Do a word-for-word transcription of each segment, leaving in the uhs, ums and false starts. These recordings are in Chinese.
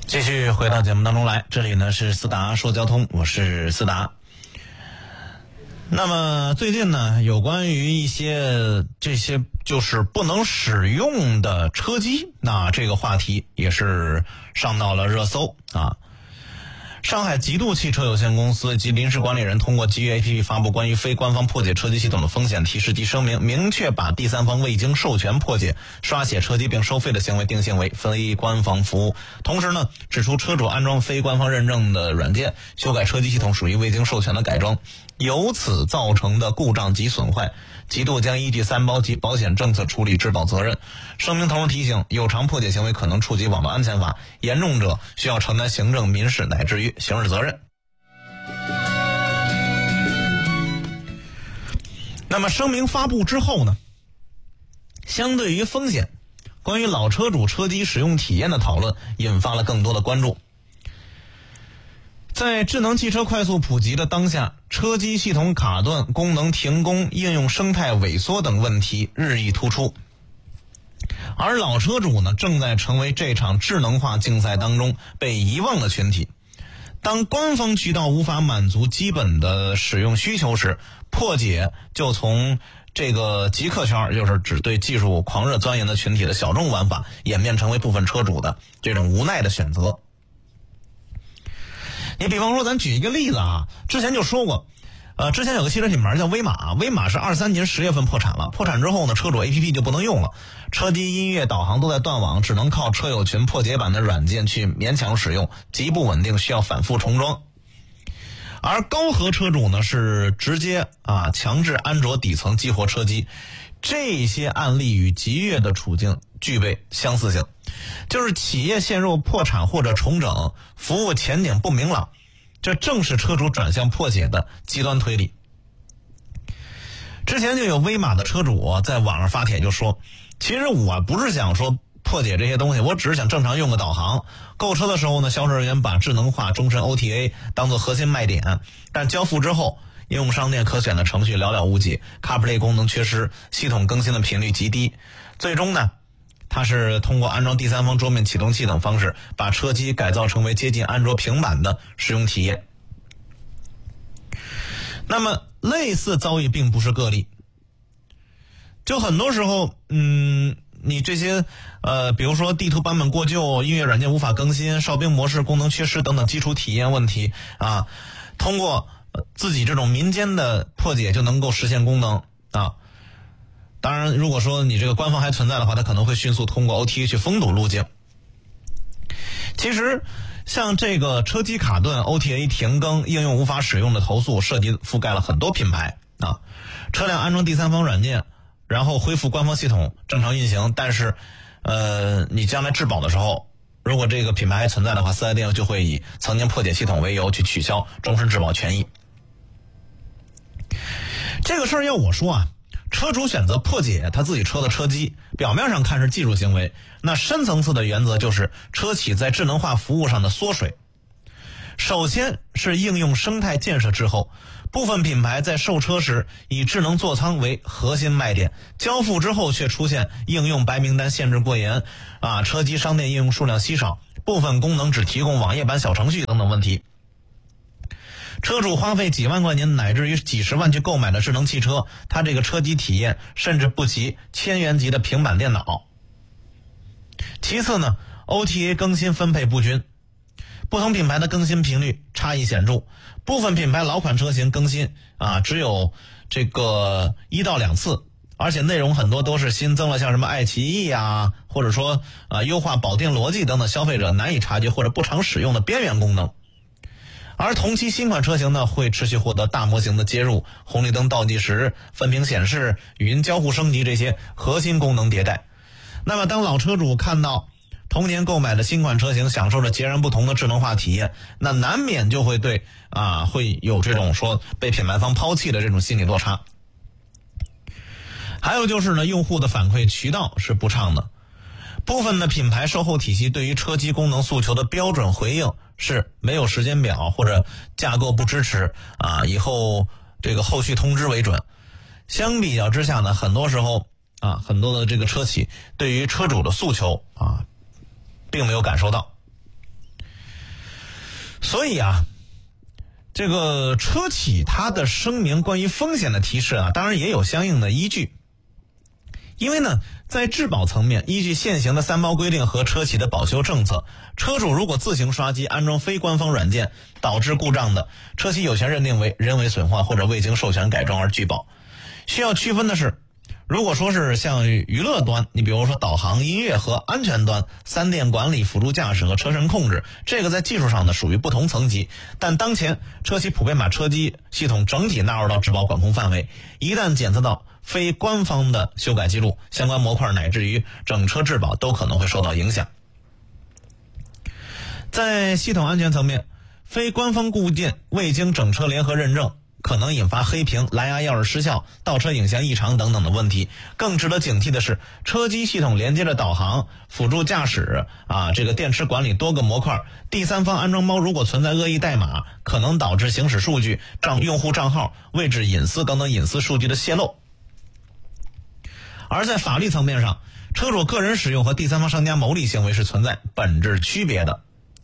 继续回到节目当中来，这里呢是思达说交通，我是思达。那么最近呢，有关于一些这些就是不能使用的车机，那这个话题也是上到了热搜啊。上海极度汽车有限公司及临时管理人通过基于 A P P 发布关于非官方破解车机系统的风险提示及声明，明确把第三方未经授权破解、刷写车机并收费的行为定性为非官方服务。同时呢，指出车主安装非官方认证的软件、修改车机系统属于未经授权的改装，由此造成的故障及损坏，极度将依据三包及保险政策处理质保责任。声明同时提醒，有偿破解行为可能触及网络安全法，严重者需要承担行政、民事乃至于刑事责任。那么声明发布之后呢，相对于风险，关于老车主车机使用体验的讨论引发了更多的关注。在智能汽车快速普及的当下，车机系统卡顿、功能停工、应用生态萎缩等问题日益突出。而老车主呢，正在成为这场智能化竞赛当中被遗忘的群体。当官方渠道无法满足基本的使用需求时，破解就从这个极客圈，就是只对技术狂热钻研的群体的小众玩法，演变成为部分车主的这种无奈的选择。你比方说，咱举一个例子啊，之前就说过，呃，之前有个汽车品牌叫威马，威马是二三年十月份破产了，破产之后呢，车主 A P P 就不能用了，车机、音乐、导航都在断网，只能靠车友群破解版的软件去勉强使用，极不稳定，需要反复重装。而高和车主呢，是直接啊强制安卓底层激活车机，这些案例与极越的处境具备相似性，就是企业陷入破产或者重整，服务前景不明朗，这正是车主转向破解的极端推理。之前就有威马的车主在网上发帖就说，其实我不是想说破解这些东西，我只是想正常用个导航。购车的时候呢，销售人员把智能化终身 O T A 当作核心卖点，但交付之后，应用商店可选的程序寥寥无几， CarPlay 功能缺失，系统更新的频率极低。最终呢，它是通过安装第三方桌面启动器等方式，把车机改造成为接近安卓平板的使用体验。那么类似遭遇并不是个例，就很多时候，嗯，你这些呃，比如说地图版本过旧、音乐软件无法更新、哨兵模式功能缺失等等基础体验问题啊，通过自己这种民间的破解就能够实现功能啊。当然，如果说你这个官方还存在的话，它可能会迅速通过 O T A 去封堵路径。其实像这个车机卡顿、O T A 停更、应用无法使用的投诉，涉及覆盖了很多品牌啊。车辆安装第三方软件，然后恢复官方系统正常运行，但是呃，你将来质保的时候，如果这个品牌还存在的话，四 S 店就会以曾经破解系统为由去取消终身质保权益。这个事儿要我说啊，车主选择破解他自己车的车机，表面上看是技术行为，那深层次的原则就是车企在智能化服务上的缩水。首先是应用生态建设之后，部分品牌在售车时以智能座舱为核心卖点，交付之后却出现应用白名单限制过严啊，车机商店应用数量稀少，部分功能只提供网页版小程序等等问题。车主花费几万块钱乃至于几十万去购买的智能汽车，它这个车机体验甚至不及千元级的平板电脑。其次呢， O T A 更新分配不均，不同品牌的更新频率差异显著，部分品牌老款车型更新啊只有这个一到两次，而且内容很多都是新增了像什么爱奇艺啊，或者说啊优化保定逻辑等等消费者难以察觉或者不常使用的边缘功能。而同期新款车型呢，会持续获得大模型的接入，红绿灯倒计时、分屏显示、语音交互升级这些核心功能迭代。那么当老车主看到同年购买的新款车型享受着截然不同的智能化体验，那难免就会对啊会有这种说被品牌方抛弃的这种心理落差。还有就是呢，用户的反馈渠道是不畅的，部分的品牌售后体系对于车机功能诉求的标准回应是没有时间表或者架构不支持啊，以后这个后续通知为准。相比较之下呢，很多时候啊，很多的这个车企对于车主的诉求啊，并没有感受到。 所以啊，这个车企它的声明关于风险的提示啊，当然也有相应的依据。因为呢，在质保层面，依据现行的三包规定和车企的保修政策，车主如果自行刷机安装非官方软件导致故障的，车企有权认定为人为损坏或者未经授权改装而拒保。需要区分的是，如果说是像娱乐端，你比如说导航、音乐和安全端、三电管理、辅助驾驶和车身控制，这个在技术上呢属于不同层级，但当前车企普遍把车机系统整体纳入到质保管控范围，一旦检测到非官方的修改记录，相关模块乃至于整车质保都可能会受到影响。在系统安全层面，非官方固件未经整车联合认证，可能引发黑屏、蓝牙钥匙失效、倒车影像异常等等的问题。更值得警惕的是，车机系统连接着导航、辅助驾驶啊，这个电池管理多个模块，第三方安装包如果存在恶意代码，可能导致行驶数据、账用户账号、位置隐私等等隐私数据的泄露。而在法律层面上，车主个人使用和第三方商家牟利行为是存在本质区别的。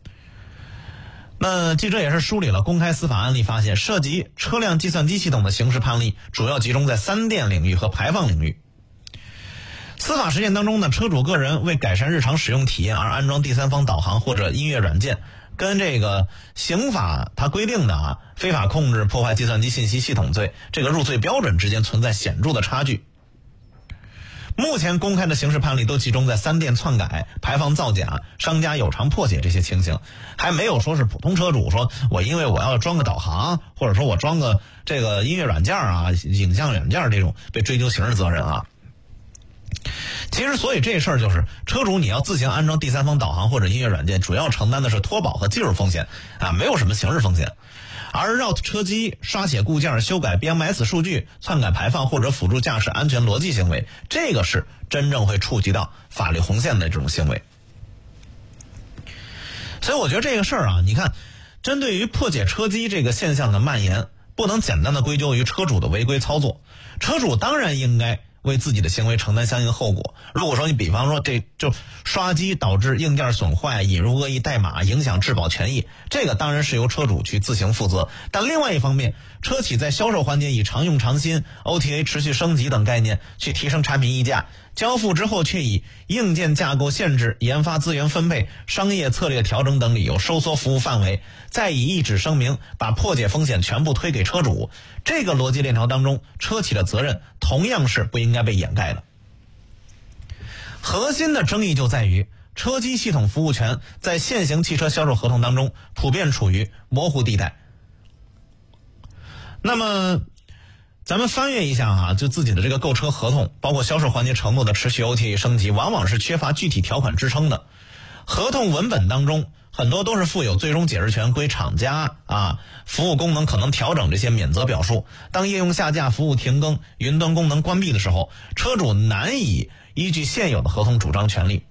那记者也是梳理了公开司法案例，发现涉及车辆计算机系统的刑事判例主要集中在三电领域和排放领域。司法实践当中呢，车主个人为改善日常使用体验而安装第三方导航或者音乐软件，跟这个刑法它规定的啊非法控制破坏计算机信息系统罪这个入罪标准之间存在显著的差距。目前公开的刑事判例都集中在三电篡改、排放造假、商家有偿破解这些情形，还没有说是普通车主说我因为我要装个导航，或者说我装个这个音乐软件啊、影像软件这种被追究刑事责任啊。其实所以这事儿就是车主你要自行安装第三方导航或者音乐软件，主要承担的是脱保和技术风险啊，没有什么刑事风险。而绕车机、刷写固件、修改 B M S 数据、篡改排放或者辅助驾驶安全逻辑行为，这个是真正会触及到法律红线的这种行为。所以我觉得这个事儿啊，你看，针对于破解车机这个现象的蔓延，不能简单的归咎于车主的违规操作，车主当然应该为自己的行为承担相应后果。如果说你比方说这就刷机导致硬件损坏、引入恶意代码、影响质保权益，这个当然是由车主去自行负责。但另外一方面，车企在销售环节以常用常新、O T A 持续升级等概念去提升产品溢价，交付之后却以硬件架构限制、研发资源分配、商业策略调整等理由收缩服务范围，再以一纸声明把破解风险全部推给车主，这个逻辑链条当中，车企的责任同样是不应该被掩盖的。核心的争议就在于车机系统服务权在现行汽车销售合同当中普遍处于模糊地带。那么咱们翻阅一下啊，就自己的这个购车合同，包括销售环节承诺的持续 O T A 升级，往往是缺乏具体条款支撑的。合同文本当中很多都是附有最终解释权归厂家啊，服务功能可能调整这些免责表述。当业用下架、服务停更、云端功能关闭的时候，车主难以依据现有的合同主张权利。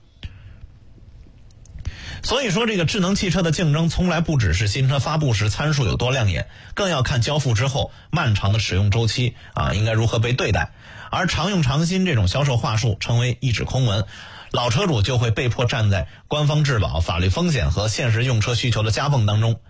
所以说这个智能汽车的竞争从来不只是新车发布时参数有多亮眼，更要看交付之后漫长的使用周期啊应该如何被对待。而常用常新这种销售话术成为一纸空文，老车主就会被迫站在官方质保、法律风险和现实用车需求的夹缝当中